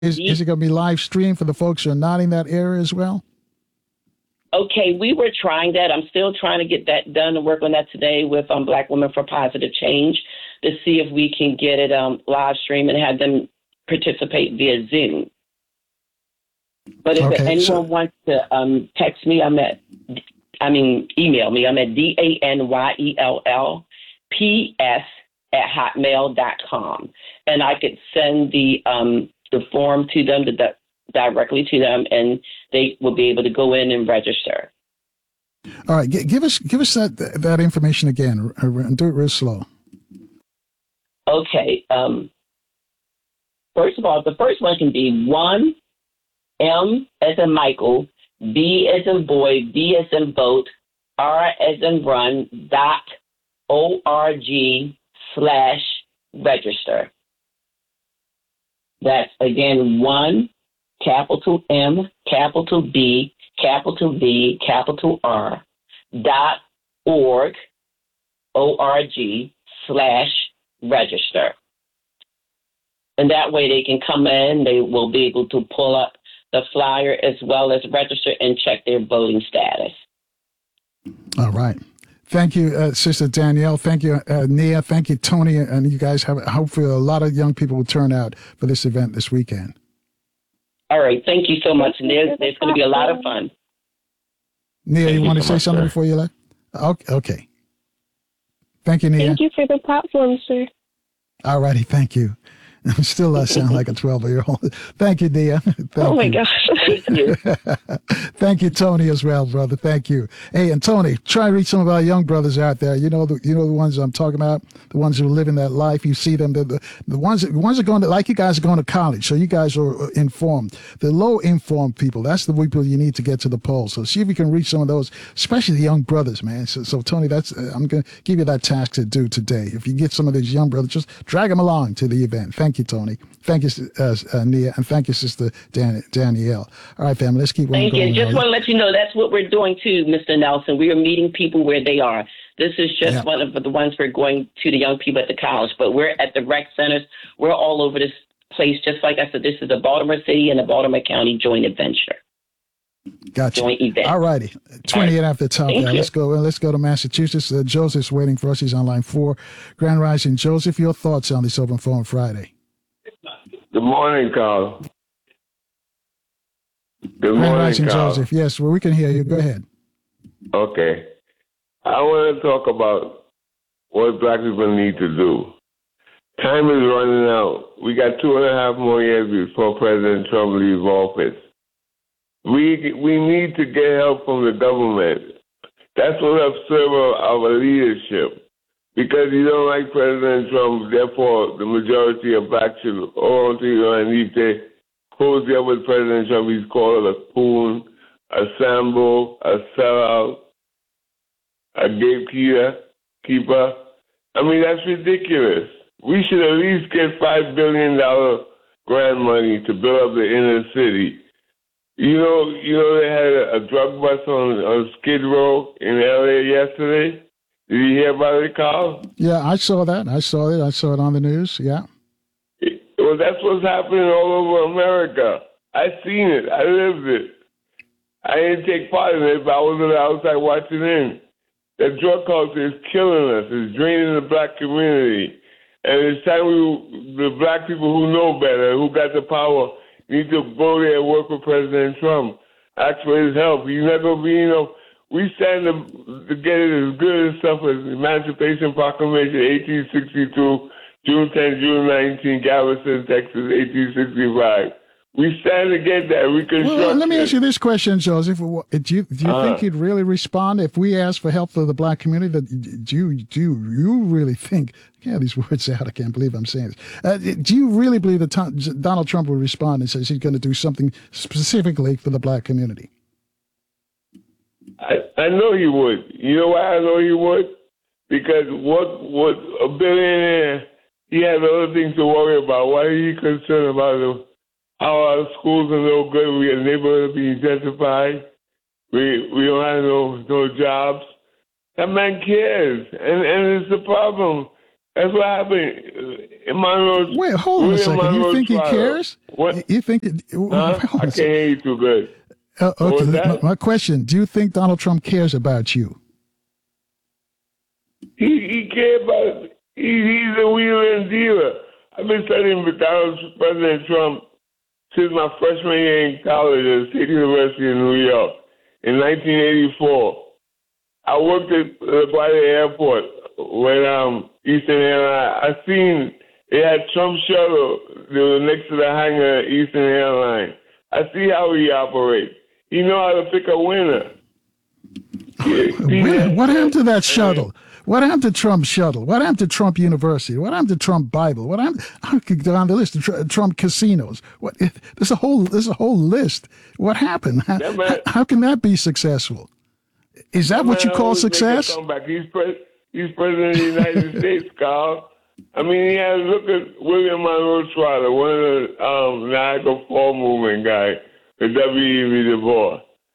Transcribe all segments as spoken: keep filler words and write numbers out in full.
is, D- is it going to be live streamed for the folks who are not in that area as well? Okay, we were trying that. I'm still trying to get that done and work on that today with um, Black Women for Positive Change to see if we can get it um, live stream and have them participate via Zoom. But if Okay, anyone so, wants to um, text me, I'm at, I mean, email me. I'm at D A N Y E L L P S at hotmail dot com. And I could send the um, the form to them, to the, directly to them, and they will be able to go in and register. all right, g- give us give us that that information again. R- r- Do it real slow. Okay. Um, first of all, the first one can be one M as in Michael, B as in boy, B as in boat, R as in run, dot O R G slash register. That's again one, capital M, capital B, capital V, capital R, dot org, O R G slash register. And that way they can come in, they will be able to pull up the flyer as well as register and check their voting status. All right. Thank you, uh, Sister Danielle. Thank you, uh, Nia. Thank you, Tony. And you guys have, hopefully, a lot of young people will turn out for this event this weekend. All right. Thank you so much. And there's, there's going to be a lot of fun. Nia, you, you want to so say much, something sir. before you left? Okay. okay. Thank you, Nia. Thank you for the platform, sir. All righty. Thank you. Still uh, sound like a twelve-year-old. Thank you, Nia. Thank Oh, my you. gosh. Thank you. Thank you, Tony, as well, brother. Thank you. Hey, and Tony, try to reach some of our young brothers out there. You know, the, you know the ones I'm talking about, the ones who are living that life. You see them, the, the, the ones that, the ones that are going to, like you guys are going to college, so you guys are informed. The low-informed people, that's the people you need to get to the polls. So see if you can reach some of those, especially the young brothers, man. So, so Tony, that's uh, I'm going to give you that task to do today. If you get some of these young brothers, just drag them along to the event. Thank you, Tony. Thank you, uh, uh, Nia, and thank you, Sister Dan- Danielle. All right, family, let's keep on Thank going. you. Just want to let you know that's what we're doing too, Mister Nelson. We are meeting people where they are. This is just Yeah. one of the ones we're going to the young people at the college, but we're at the rec centers. We're all over this place. Just like I said, this is a Baltimore City and a Baltimore County joint adventure. Gotcha. Joint event. All righty. twenty-eight after the top. Thank Now, you. let's go. uh, Let's go to Massachusetts. Uh, Joseph's waiting for us. He's on line four. Grand Rising, Joseph. Your thoughts on this open forum Friday? Good morning, Carl. Good Grand morning, Rising, Carl. Joseph. Yes, well, we can hear you. Go ahead. Okay. I want to talk about what black people need to do. Time is running out. We got two and a half more years before President Trump leaves office. We we need to get help from the government. That's what upset our, our leadership. Because you don't like President Trump, therefore the majority of blacks should hold on to you, and if they close up with President Trump, he's called a coon, a Sambo, a sellout, a gatekeeper. Keeper. I mean, that's ridiculous. We should at least get five billion dollars grant money to build up the inner city. You know, you know they had a, a drug bust on, on Skid Row in L A yesterday? Did you hear about it, Carl? Yeah, I saw that. I saw it. I saw it on the news. Yeah. It, well, that's what's happening all over America. I seen it. I lived it. I didn't take part in it, but I was on the outside watching in. The drug culture is killing us. It's draining the black community. And it's time we, the black people who know better, who got the power, need to go there and work with President Trump. Ask for his help. He's not going to be, you know, we stand to, to get it as good as stuff as Emancipation Proclamation, eighteen sixty-two, June tenth, June nineteenth, Galveston, Texas, eighteen sixty-five. We stand to get that reconstruction. Well, let me ask you this question, Joseph. Do you, do you Uh-huh. think you'd really respond if we asked for help for the black community? That do you, do you really think, yeah, these words out, I can't believe I'm saying this. Uh, do you really believe that Tom, Donald Trump would respond and says he's going to do something specifically for the black community? I, I know he would. You know why I know he would? Because what what a billionaire, he has other things to worry about. Why are you concerned about the, how our schools are no good? We are neighborhoods being gentrified. We we don't have no no jobs. That man cares, and and it's the problem. That's what happened. Emmanuel, Wait, hold on a William second. You Monroe think he trial. cares? What? You think? It, Huh? hold on I a can't second. hear you too good. Uh, What was okay, my, that? my question: do you think Donald Trump cares about you? He he cared about. He, he's a wheeler and dealer. I've been studying with Donald President Trump since my freshman year in college at State University in New York in nineteen eighty-four. I worked at LaGuardia Airport when um, Eastern Airlines. I seen it had Trump shuttle. They were next to the hangar at Eastern Airlines. I see how he operates. He know how to pick a winner. What, what happened to that shuttle? What happened to Trump's shuttle? What happened to Trump University? What happened to Trump Bible? What happened? I could go on the list. Tr- Trump casinos. What? There's a whole. There's a whole list. What happened? How, man, how can that be successful? Is that what you call success? He's, pres- he's president of the United States, Carl. I mean, he has look at William Monroe Trotter, one of the um, Niagara Fall movement guy, the W E B Du Bois.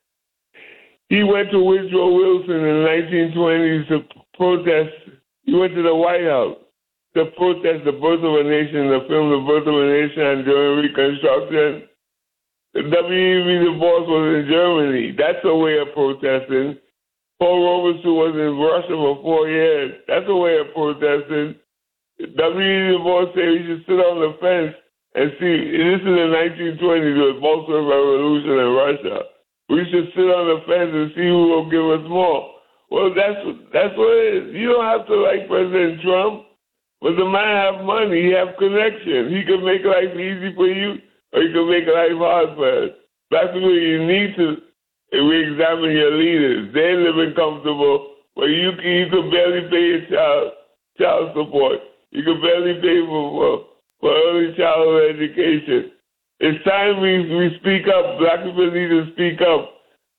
He went to Woodrow Wilson in the nineteen twenties to protest. He went to the White House to protest the birth of a nation, the film The Birth of a Nation, and during Reconstruction. The W E B Du Bois was in Germany. That's a way of protesting. Paul Robeson was in Russia for four years. That's a way of protesting. W E B Du Bois said we should sit on the fence and see. This is the nineteen twenties, the Bolshevik Revolution in Russia. We should sit on the fence and see who will give us more. Well, that's that's what it is. You don't have to like President Trump, but the man have money. He have connections. He can make life easy for you, or he can make life hard for us. That's what you need to re-examine your leaders. They're living comfortable, but you can, you can barely pay your child child support. You can barely pay for, for, for early childhood education. It's time we, we speak up. Black people need to speak up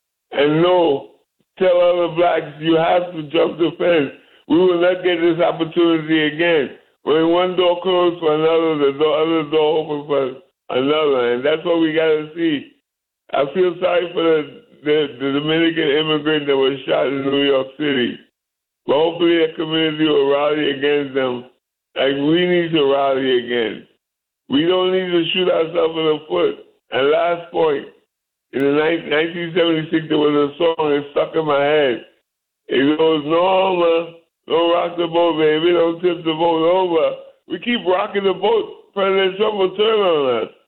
and know, tell other blacks, you have to jump the fence. We will not get this opportunity again. When one door closed for another, the door, other door open for another, and that's what we got to see. I feel sorry for the, the, the Dominican immigrant that was shot in New York City. But hopefully the community will rally against them like we need to rally again. We don't need to shoot ourselves in the foot. And last point, in the nineteen seventy-six, there was a song that stuck in my head. It goes, Norma, don't rock the boat, baby, don't tip the boat over. We keep rocking the boat, President Trump will turn on us.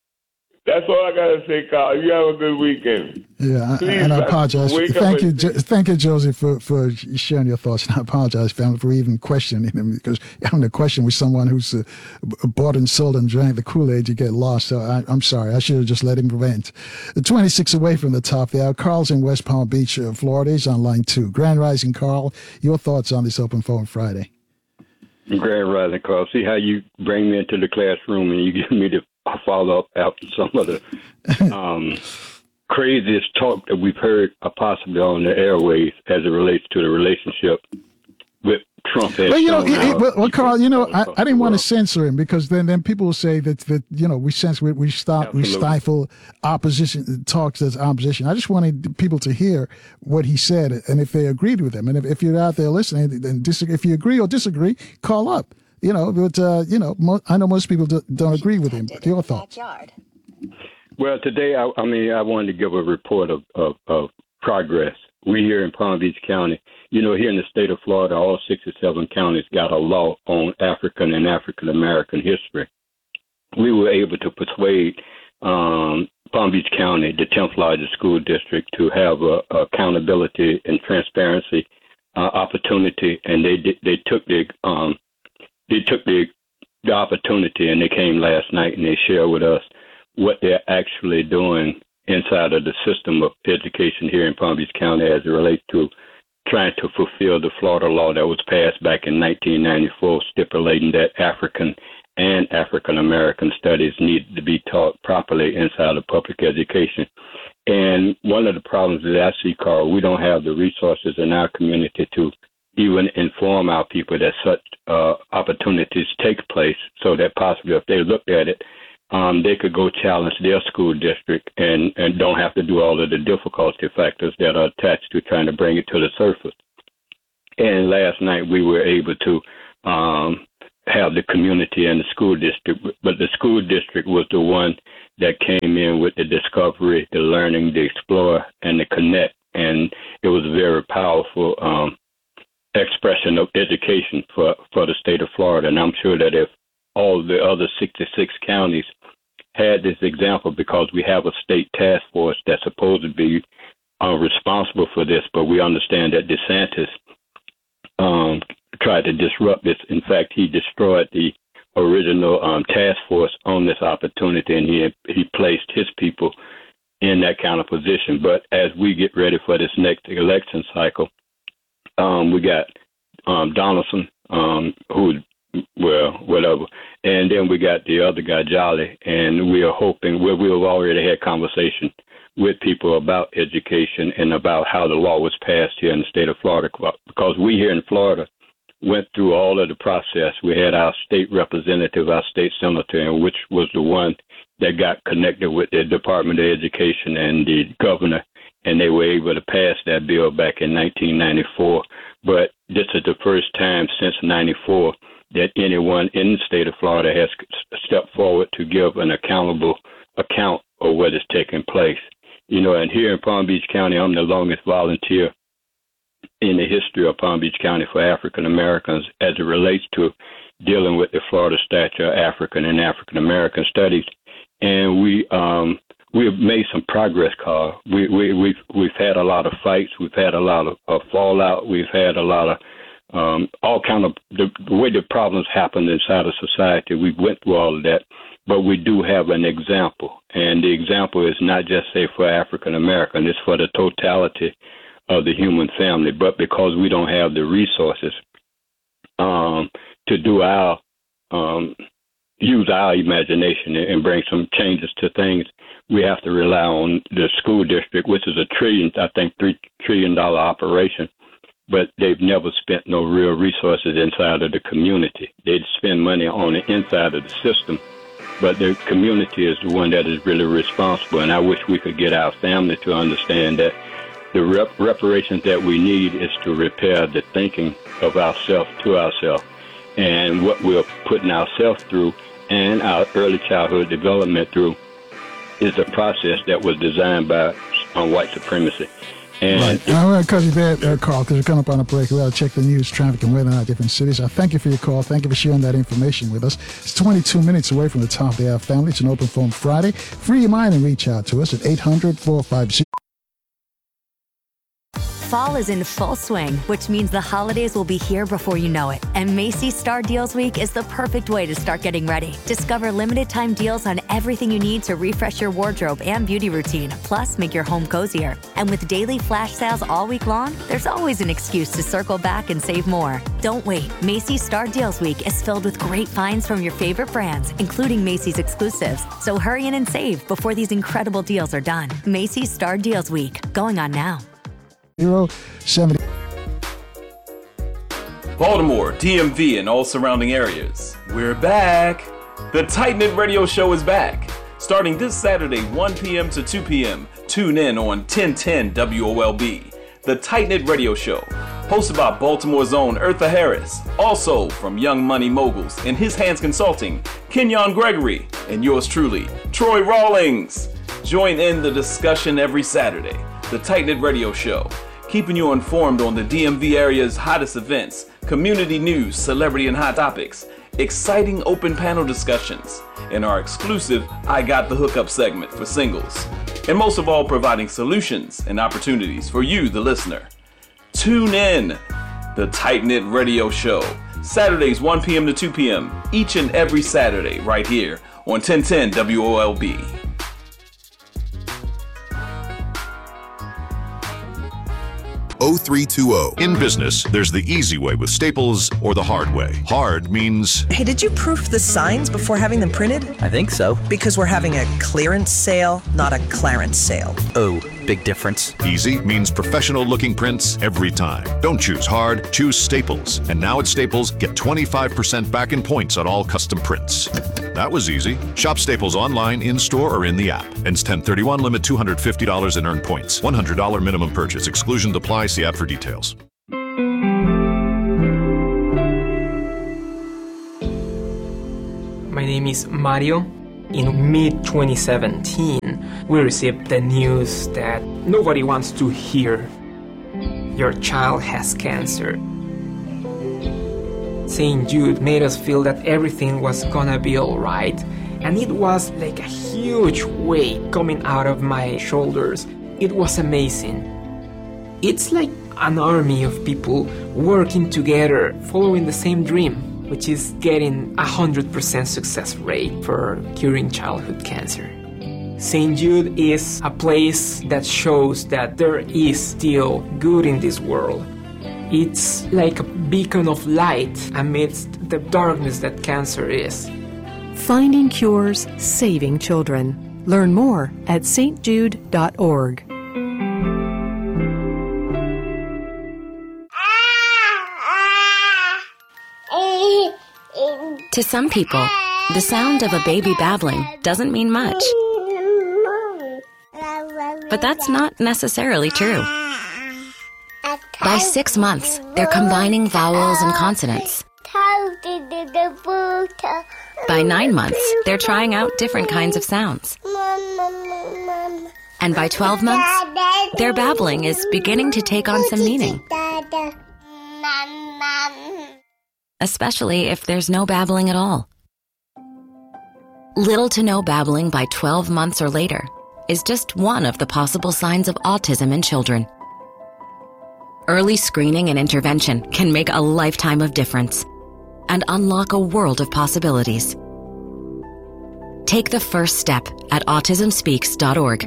That's all I gotta say, Carl. You have a good weekend. Yeah, Please, and I apologize. Thank you, jo- thank you, Josie, for, for sharing your thoughts. And I apologize, family, for even questioning him, because having a question with someone who's uh, bought and sold and drank the Kool-Aid, you get lost. So I, I'm sorry. I should have just let him vent. twenty-six away from the top there. Carl's in West Palm Beach, uh, Florida. He's on line two. Grand Rising, Carl. Your thoughts on this open phone Friday? Grand Rising, Carl. See how you bring me into the classroom and you give me the follow up after some of the um, craziest talk that we've heard, uh, possibly on the airways, as it relates to the relationship with Trump. Well, you know, it, it, well, well, Carl, you know, I, I didn't want to censor him, because then, then people will say that, that you know, we censor, we, we stop, Absolutely. we stifle opposition talks as opposition. I just wanted people to hear what he said, and if they agreed with him. And if, if you're out there listening, then disagree, if you agree or disagree, call up. You know, but, uh, you know, mo- I know most people do, don't agree with him. But your thoughts? Well, today, I, I mean, I wanted to give a report of, of, of progress. We here in Palm Beach County, you know, here in the state of Florida, all sixty-seven counties got a law on African and African-American history. We were able to persuade um, Palm Beach County, the tenth largest school district, to have a, a accountability and transparency uh, opportunity, and they they took the um, They took the, the opportunity, and they came last night and they shared with us what they're actually doing inside of the system of education here in Palm Beach County as it relates to trying to fulfill the Florida law that was passed back in nineteen ninety-four, stipulating that African and African-American studies need to be taught properly inside of public education. And one of the problems that I see, Carl, we don't have the resources in our community to even inform our people that such uh, opportunities take place, so that possibly if they looked at it, um, they could go challenge their school district and, and don't have to do all of the difficulty factors that are attached to trying to bring it to the surface. And last night we were able to um, have the community and the school district. But the school district was the one that came in with the discovery, the learning, the explore, and the connect. And it was a very powerful um, expression of education for, for the state of Florida. And I'm sure that if all the other sixty-six counties had this example, because we have a state task force that's supposed to be uh, responsible for this, but we understand that DeSantis um, tried to disrupt this. In fact, he destroyed the original um, task force on this opportunity, and he he placed his people in that kind of position. But as we get ready for this next election cycle, um, we got um, Donaldson, um, who, well, whatever, and then we got the other guy, Jolly, and we are hoping, we we've already had conversation with people about education and about how the law was passed here in the state of Florida, because we here in Florida went through all of the process. We had our state representative, our state senator, and which was the one that got connected with the Department of Education and the governor, and they were able to pass that bill back in nineteen ninety-four. But this is the first time since ninety-four that anyone in the state of Florida has stepped forward to give an accountable account of what is taking place. You know, and here in Palm Beach County, I'm the longest volunteer in the history of Palm Beach County for African Americans as it relates to dealing with the Florida Statute of African and African American Studies. And we um, we have made some progress, Carl. We, we, we've, we've had a lot of fights. We've had a lot of uh, fallout. We've had a lot of um, all kind of the, the way the problems happen inside of society. We went through all of that. But we do have an example. And the example is not just, say, for African American. It's for the totality of the human family. But because we don't have the resources um, to do our um, use our imagination and bring some changes to things, we have to rely on the school district, which is a trillion, I think, three trillion dollar operation. But they've never spent no real resources inside of the community. They spend money on the inside of the system, but the community is the one that is really responsible. And I wish we could get our family to understand that the rep- reparations that we need is to repair the thinking of ourselves to ourselves. And what we're putting ourselves through and our early childhood development through is a process that was designed by on white supremacy. And right. I want to cut you there, uh, Carl, because we're coming up on a break. We got to check the news, traffic, and weather in our different cities. I thank you for your call. Thank you for sharing that information with us. It's twenty-two minutes away from the top of the hour, family. It's an open phone Friday. Free your mind and reach out to us at eight hundred, four five zero. Fall is in full swing, which means the holidays will be here before you know it. And Macy's Star Deals Week is the perfect way to start getting ready. Discover limited time deals on everything you need to refresh your wardrobe and beauty routine, plus make your home cozier. And with daily flash sales all week long, there's always an excuse to circle back and save more. Don't wait. Macy's Star Deals Week is filled with great finds from your favorite brands, including Macy's exclusives. So hurry in and save before these incredible deals are done. Macy's Star Deals Week, going on now. Zero seventy. Baltimore, D M V, and all surrounding areas. We're back. The Tight Knit Radio Show is back. Starting this Saturday, one p.m. to two p.m. Tune in on ten ten W O L B. The Tight Knit Radio Show, hosted by Baltimore's own Eartha Harris. Also from Young Money Moguls and His Hands Consulting, Kenyon Gregory, and yours truly, Troy Rawlings. Join in the discussion every Saturday. The Tight Knit Radio Show, keeping you informed on the D M V area's hottest events, community news, celebrity and hot topics, exciting open panel discussions, and our exclusive I Got the Hookup segment for singles. And most of all, providing solutions and opportunities for you, the listener. Tune in. The Tight Knit Radio Show, Saturdays one p.m. to two p.m. each and every Saturday right here on ten ten W O L B. oh three two oh. In business, there's the easy way with Staples or the hard way. Hard means... Hey, did you proof the signs before having them printed? I think so. Because we're having a clearance sale, not a clarence sale. Oh, big difference. Easy means professional-looking prints every time. Don't choose hard, choose Staples. And now at Staples, get twenty-five percent back in points on all custom prints. That was easy. Shop Staples online, in-store, or in the app. Ends ten thirty-one, limit two hundred fifty dollars in earned points. one hundred dollars minimum purchase. Exclusion applies. See app for details. My name is Mario. In mid twenty seventeen, we received the news that nobody wants to hear. Your child has cancer. Saint Jude made us feel that everything was gonna be alright, and it was like a huge weight coming out of my shoulders. It was amazing. It's like an army of people working together, following the same dream, which is getting a one hundred percent success rate for curing childhood cancer. Saint Jude is a place that shows that there is still good in this world. It's like a beacon of light amidst the darkness that cancer is. Finding cures, saving children. Learn more at s t jude dot org. To some people, the sound of a baby babbling doesn't mean much. But that's not necessarily true. By six months, they're combining vowels and consonants. By nine months, they're trying out different kinds of sounds. And by twelve months, their babbling is beginning to take on some meaning. Especially if there's no babbling at all. Little to no babbling by twelve months or later is just one of the possible signs of autism in children. Early screening and intervention can make a lifetime of difference and unlock a world of possibilities. Take the first step at autism speaks dot org.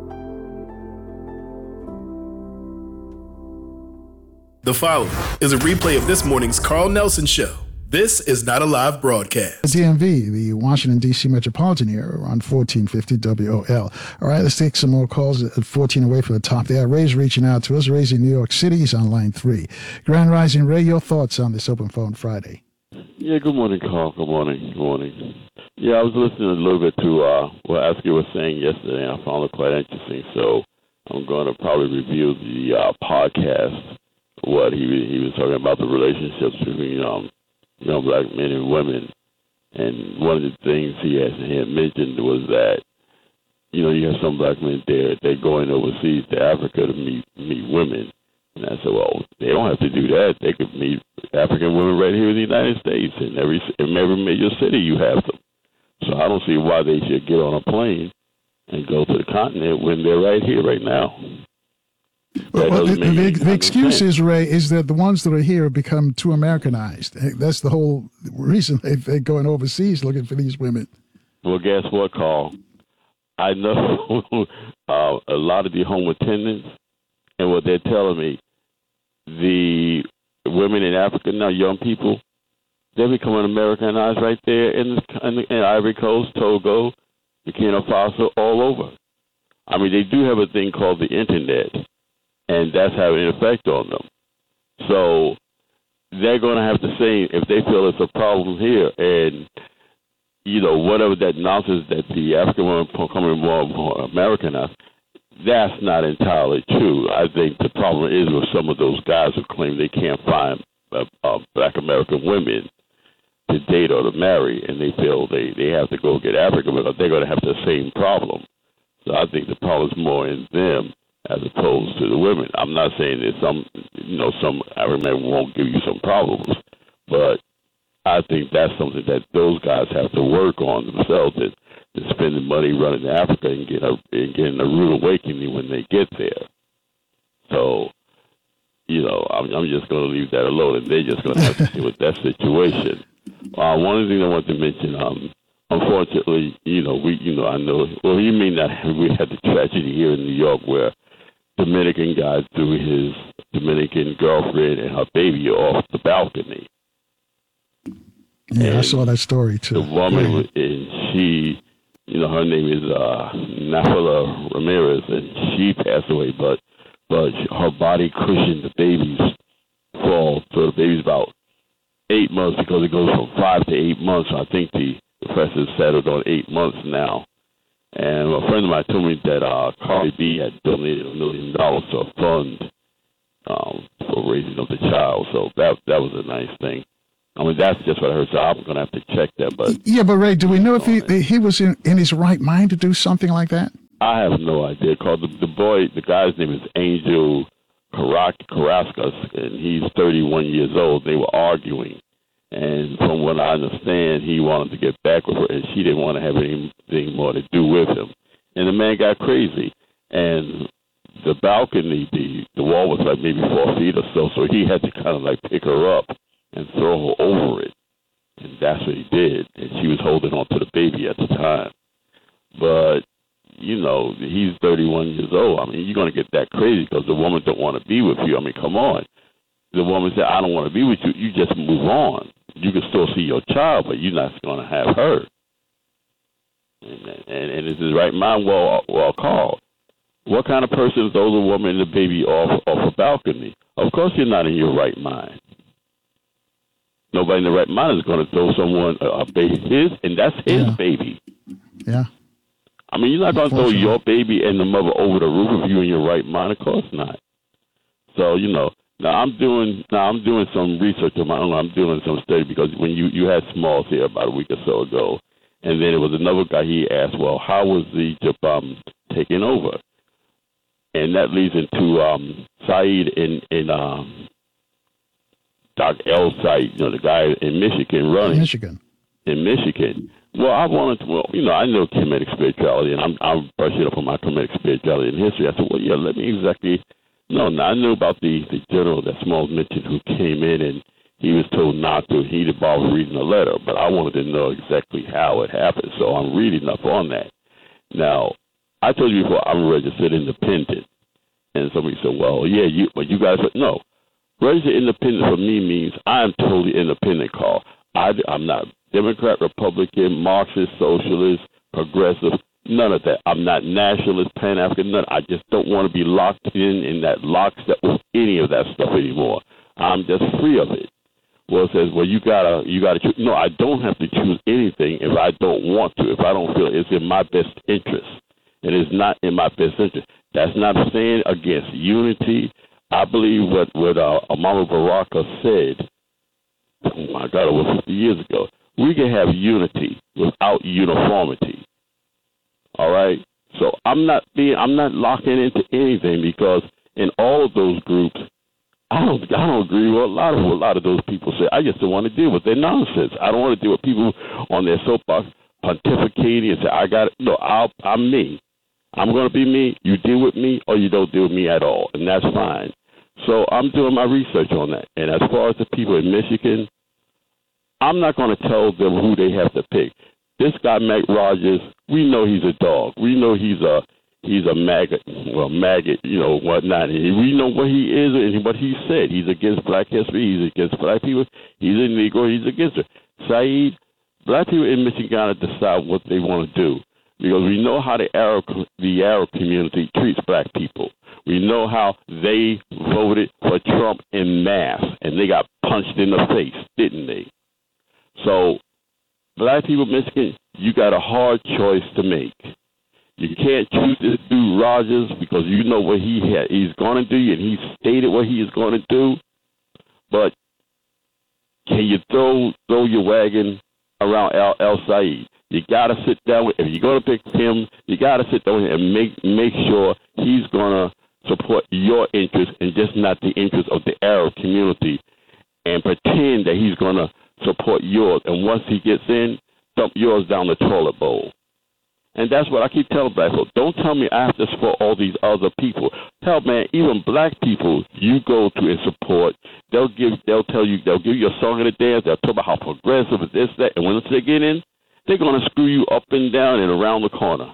The following is a replay of this morning's Carl Nelson Show. This is not a live broadcast. D M V, the Washington, D C metropolitan area, on fourteen fifty W O L. All right, let's take some more calls at fourteen away from the top there. Ray's reaching out to us. Ray's in New York City. He's on line three. Grand Rising, Ray, your thoughts on this Open Phone Friday? Yeah, good morning, Carl. Good morning. Good morning. Yeah, I was listening a little bit to uh, what Askew was saying yesterday, and I found it quite interesting. So I'm going to probably review the uh, podcast, what he he was talking about, the relationships between um, young black men and women. And one of the things he had, he had mentioned was that, you know, you have some black men there, they're going overseas to Africa to meet meet women. And I said, well, they don't have to do that. They could meet African women right here in the United States. In every, in every major city you have them. So I don't see why they should get on a plane and go to the continent when they're right here, right now. Well, well, the, the, the excuse is, Ray, is that the ones that are here become too Americanized. That's the whole reason they, they're going overseas looking for these women. Well, guess what, Carl? I know uh, a lot of the home attendants, and what they're telling me, the women in Africa now, young people, they're becoming Americanized right there in, the, in, the, in Ivory Coast, Togo, Burkina Faso, all over. I mean, they do have a thing called the Internet, and that's having an effect on them. So they're going to have to say, if they feel it's a problem here, and, you know, whatever that nonsense that the African women becoming more, more Americanized, that's not entirely true. I think the problem is with some of those guys who claim they can't find uh, uh, black American women to date or to marry, and they feel they, they have to go get African women, they're going to have the same problem. So I think the problem is more in them as opposed to the women. I'm not saying that some, you know, some African men won't give you some problems, but I think that's something that those guys have to work on themselves, that to spending money running to Africa and, get a, and getting a rude awakening when they get there. So, you know, I'm, I'm just going to leave that alone, and they're just going to have to deal with that situation. Uh, one of the things I want to mention, um, unfortunately, you know, we, you know, I know, well, you may not have, we had the tragedy here in New York where Dominican guy threw his Dominican girlfriend and her baby off the balcony. Yeah, and I saw that story too. The woman, yeah. was, and she, you know, her name is uh, Nafala Ramirez, and she passed away, but but her body cushioned the baby's fall. So the baby's about eight months because it goes from five to eight months. I think the professor settled on eight months now. And a friend of mine told me that uh, Cardi B had donated a million dollars to a fund um, for raising of the child. So that that was a nice thing. I mean, that's just what I heard, so I'm going to have to check that. But yeah, but Ray, do we know if he he was in, in his right mind to do something like that? I have no idea. Cause the, the boy, the guy's name is Angel Carrascos, and he's thirty-one years old. They were arguing, and from what I understand, he wanted to get back with her, and she didn't want to have anything more to do with him. And the man got crazy, and the balcony, the the wall was like maybe four feet or so, so he had to kind of like pick her up and throw her over it, and that's what he did. And she was holding on to the baby at the time. But you know, he's thirty-one years old. I mean, you're going to get that crazy because the woman don't want to be with you. I mean, come on. The woman said, I don't want to be with you. You just move on. You can still see your child, but you're not going to have her. And, and, and it's his right mind well, well called. What kind of person throws a woman and the baby off, off a balcony? Of course you're not in your right mind. Nobody in the right mind is going to throw someone a, a baby. His, and that's his yeah. baby. Yeah. I mean, you're not going to throw your baby and the mother over the roof if you're in your right mind. Of course not. So, you know, now I'm doing now I'm doing some research on my own. I'm doing some study because when you, you had Smalls here about a week or so ago, and then it was another guy, he asked, well, how was Egypt um, taken over? And that leads into um, Saeed in, in um, Doc L. Saeed, you know, the guy in Michigan running. Michigan. In Michigan. Well, I wanted to, well, you know, I know Kemetic spirituality, and I'm, I'm brushing up on my Kemetic spirituality and history. I said, well, yeah, let me exactly, no, no I knew about the, the general that Smalls mentioned who came in and he was told not to. He didn't bother reading the letter, but I wanted to know exactly how it happened, so I'm reading up on that. Now, I told you before, I'm registered independent, and somebody said, well, yeah, you, but you guys, no, registered independent for me means I'm totally independent, Carl. I, I'm not Democrat, Republican, Marxist, Socialist, Progressive, none of that. I'm not nationalist, Pan-African, none. I just don't want to be locked in in that lockstep with any of that stuff anymore. I'm just free of it. Well, it says, well, you gotta, you gotta choose. No, I don't have to choose anything if I don't want to, if I don't feel it's in my best interest. It is not in my best interest. That's not saying against unity. I believe what, what uh, Amama Baraka said, oh my God, over fifty years ago. We can have unity without uniformity. All right? So I'm not being I'm not locking into anything because in all of those groups, I don't I don't agree with a lot of what a lot of those people say. I just don't want to deal with their nonsense. I don't want to deal with people on their soapbox pontificating and say, I got it. No, I'll, I'm me. I'm going to be me. You deal with me or you don't deal with me at all, and that's fine. So I'm doing my research on that. And as far as the people in Michigan, I'm not going to tell them who they have to pick. This guy, Matt Rogers, we know he's a dog. We know he's a he's a maggot, well, maggot, you know, whatnot. And we know what he is and what he said. He's against black history. He's against black people. He's a Negro. He's against it. Saeed, black people in Michigan got to decide what they want to do because we know how the Arab the Arab community treats black people. We know how they voted for Trump en masse, and they got punched in the face, didn't they? So, black people in Michigan, you got a hard choice to make. You can't choose this dude Rogers because you know what he had, he's going to do, and he stated what he is going to do. But can you throw throw your wagon around Al, Al Saeed? You got to sit down with, if you're going to pick him, you got to sit down with him and make make sure he's going to support your interests and just not the interests of the Arab community, and pretend that he's going to support yours. And once he gets in, dump yours down the toilet bowl. And that's what I keep telling black people. Don't tell me I have to support all these other people. Hell, man, even black people you go to and support, they'll give, they'll tell you, they'll give you a song and a dance. They'll talk about how progressive is this, that. And once they get in, they're going to screw you up and down and around the corner.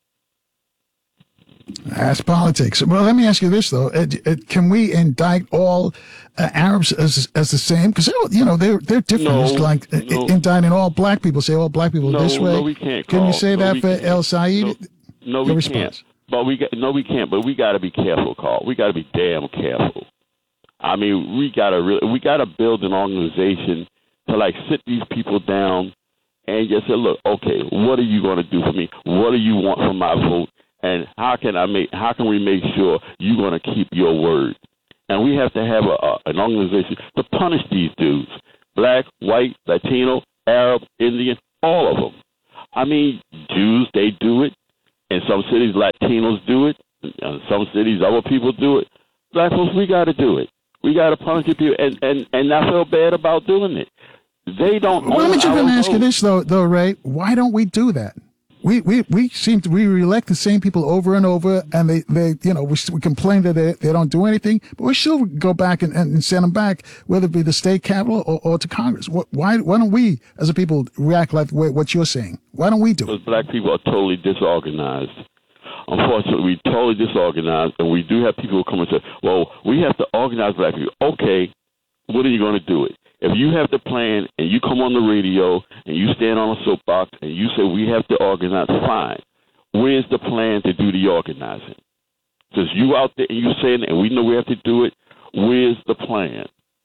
That's politics. Well, let me ask you this, though. Uh, uh, can we indict all uh, Arabs as as the same? Because, you know, they're, they're different. No, it's like uh, no. indicting all black people, say all black people No, this way. no, we can't, Can Carl. you say No, that we for can't. El Saeed? No, no we Your can't. response. But we got, no, we can't. But we got to be careful, Carl. We got to be damn careful. I mean, we got to really, we got to build an organization to, like, sit these people down and just say, look, okay, what are you going to do for me? What do you want from my vote? And how can I make? How can we make sure you're going to keep your word? And we have to have a, a, an organization to punish these dudes. black, white, Latino, Arab, Indian, all of them. I mean, Jews, they do it. In some cities, Latinos do it. In some cities, other people do it. Black folks, we got to do it. We got to punish people and, and, and not feel bad about doing it. They don't. Well, let me just ask you this, though, though, Ray. Why don't we do that? We we we seem to we elect the same people over and over, and they, they you know we, we complain that they, they don't do anything, but we still go back and, and send them back, whether it be the state capitol or, or to Congress. Why why don't we as a people react like what you're saying? Why don't we do it? Because black people are totally disorganized. Unfortunately, we're totally disorganized, and we do have people who come and say, "Well, we have to organize black people." Okay, when are you going to do it? If you have the plan and you come on the radio and you stand on a soapbox and you say we have to organize, fine. Where's the plan to do the organizing? Because you out there and you saying, and we know we have to do it, where's the plan?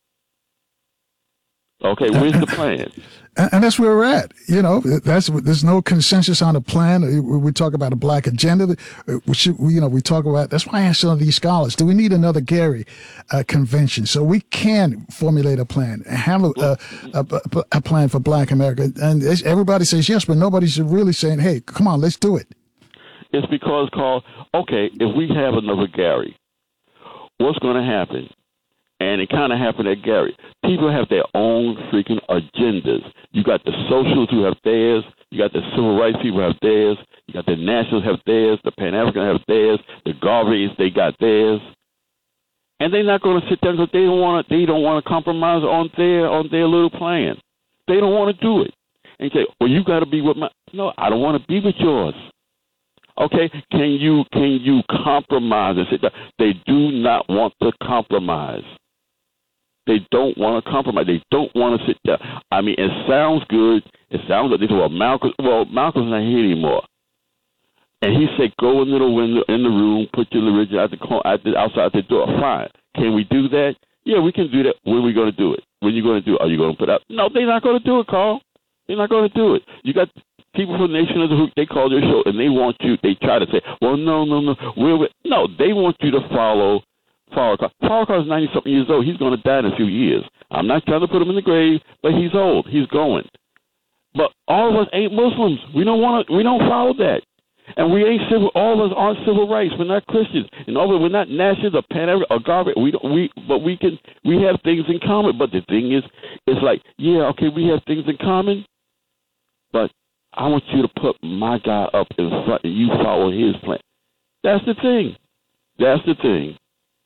Okay, where's the plan? And, and that's where we're at. You know, that's there's no consensus on a plan. We talk about a black agenda. We should, you know, we talk about. That's why I asked some of these scholars: do we need another Gary uh, convention so we can formulate a plan and have a, a, a, a plan for Black America? And everybody says yes, but nobody's really saying, "Hey, come on, let's do it." It's because, Carl. Okay, if we have another Gary, what's going to happen? And it kind of happened at Gary. People have their own freaking agendas. You got the socialists who have theirs. You got the civil rights people who have theirs. You got the nationals have theirs. The Pan-African have theirs. The Garveys, they got theirs. And they're not going to sit there because they don't want to. They don't want to compromise on their on their little plan. They don't want to do it. And you say, "Well, you got to be with my." No, I don't want to be with yours. Okay, can you can you compromise and sit down? They do not want to compromise. They don't want to compromise. They don't want to sit down. I mean, it sounds good. It sounds like they say, well, Malcolm, well, Malcolm's not here anymore. And he said, go into the window, in the room, put your religion out the, out the, outside the door. Fine. Can we do that? Yeah, we can do that. When are we going to do it? When are you going to do it? Are you going to put out? No, they're not going to do it, Carl. They're not going to do it. You got people from Nation of the Hoop, they call their show, and they want you, they try to say, well, no, no, no. We're, no, they want you to follow Farrakhan. Farrakhan is ninety-something years old. He's going to die in a few years. I'm not trying to put him in the grave, but he's old. He's going. But all of us ain't Muslims. We don't want to. We don't follow that, and we ain't civil. All of us aren't civil rights. We're not Christians, and all of us, we're not nationals or Pan-African or Garvey. We don't. We but we can. We have things in common. But the thing is, it's like, yeah, okay, we have things in common, but I want you to put my guy up in front, and you follow his plan. That's the thing. That's the thing.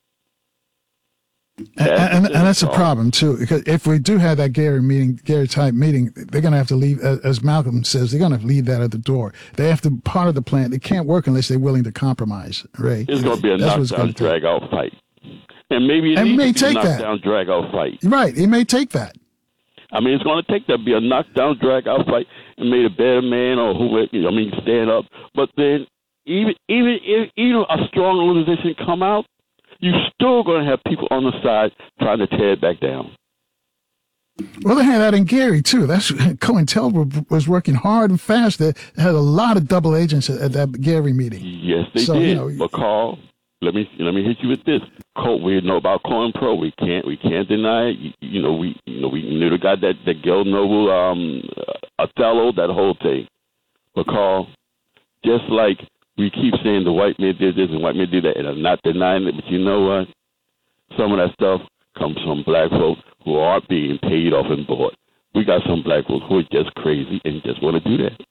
And, and, and that's a problem too, because if we do have that Gary meeting, Gary type meeting, they're going to have to leave, as Malcolm says, they're going to leave that at the door. They have to part of the plan. It can't work unless they're willing to compromise. Right? It's going to be a knockdown, drag out fight, and maybe it and may take a knockdown, that. drag out fight. Right? It may take that. I mean, it's going to take that be a knockdown, drag out fight, and maybe a better man or who, I mean, stand up. But then, even even if even a strong organization come out, you're still going to have people on the side trying to tear it back down. Well, they had that in Gary, too. That's COINTELPRO was working hard and fast. They had a lot of double agents at, at that Gary meeting. Yes, they so, did. You know, but Carl, let me let me hit you with this. We know about COINTELPRO. We can't we can't deny it. You, you know we you know we knew the guy that that Gail Noble, um, Othello, that whole thing. But Carl, just like we keep saying the white man did this and white man did that, and I'm not denying it, but you know what? Some of that stuff comes from black folks who are being paid off and bought. We got some black folks who are just crazy and just want to do that.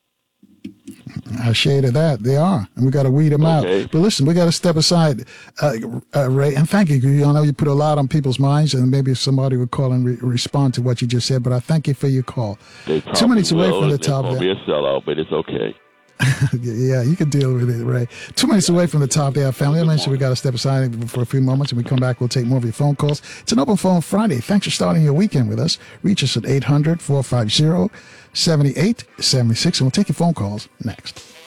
A shade of that, they are, and we got to weed them okay. out. But listen, we got to step aside, uh, uh, Ray, and thank you. I know you put a lot on people's minds, and maybe somebody would call and re- respond to what you just said. But I thank you for your call. Two minutes away from the top. It's going to be a sellout, but it's okay. Yeah, you can deal with it, Ray. Two minutes away from the top there, family. I mentioned we got to step aside for a few moments, and we come back, we'll take more of your phone calls. It's an open phone Friday. Thanks for starting your weekend with us. Reach us at eight hundred, four five zero, seven eight seven six, and we'll take your phone calls next.